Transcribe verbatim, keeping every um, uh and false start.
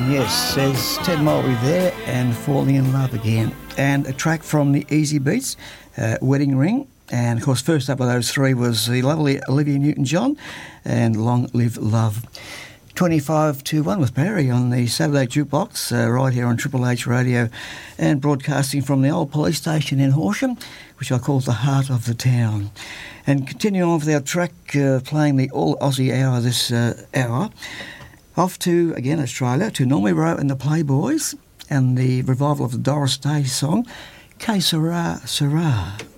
Yes, there's Ted Mulry there and Falling in Love Again. And a track from the Easy Beats, uh, Wedding Ring. And, of course, first up of those three was the lovely Olivia Newton-John and Long Live Love. twenty-five to one with Barry on the Saturday Jukebox, uh, right here on Triple H Radio and broadcasting from the old police station in Horsham, which I call the heart of the town. And continuing on with our track, uh, playing the All Aussie Hour this uh, hour, off to, again, Australia, to Normie Rowe and the Playboys and the revival of the Doris Day song, Que Sera, Sera.